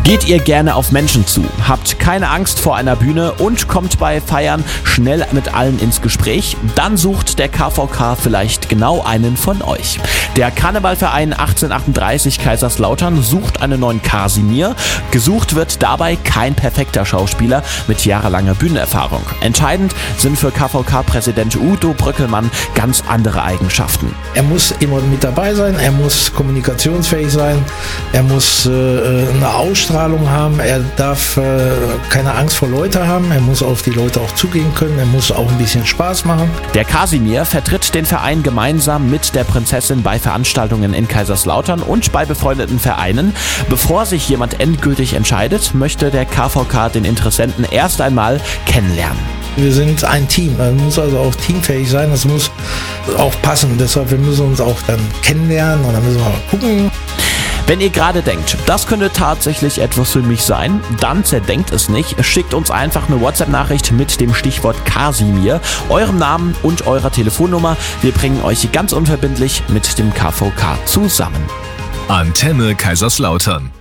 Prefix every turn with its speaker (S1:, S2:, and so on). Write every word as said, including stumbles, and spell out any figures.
S1: Geht ihr gerne auf Menschen zu, habt keine Angst vor einer Bühne und kommt bei Feiern schnell mit allen ins Gespräch? Dann sucht der K V K vielleicht genau einen von euch. Der Karnevalverein achtzehnhundertachtunddreißig Kaiserslautern sucht einen neuen Kasimir. Gesucht wird dabei kein perfekter Schauspieler mit jahrelanger Bühnenerfahrung. Entscheidend sind für K V K-Präsident Udo Bröckelmann ganz andere Eigenschaften.
S2: Er muss immer mit dabei sein, er muss kommunikationsfähig sein, er muss äh, eine Ausstrahlung haben, er darf äh, keine Angst vor Leute haben, er muss auf die Leute auch zugehen können, er muss auch ein bisschen Spaß machen.
S1: Der Kasimir vertritt den Verein gemeinsam mit der Prinzessin bei Veranstaltungen in Kaiserslautern und bei befreundeten Vereinen. Bevor sich jemand endgültig entscheidet, möchte der K V K den Interessenten erst einmal kennenlernen.
S2: Wir sind ein Team, das muss also auch teamfähig sein, das muss auch passen, deshalb wir müssen uns auch dann kennenlernen und dann müssen wir mal gucken.
S1: Wenn ihr gerade denkt, das könnte tatsächlich etwas für mich sein, dann zerdenkt es nicht. Schickt uns einfach eine WhatsApp-Nachricht mit dem Stichwort Kasimir, eurem Namen und eurer Telefonnummer. Wir bringen euch ganz unverbindlich mit dem K V K zusammen.
S3: Antenne Kaiserslautern.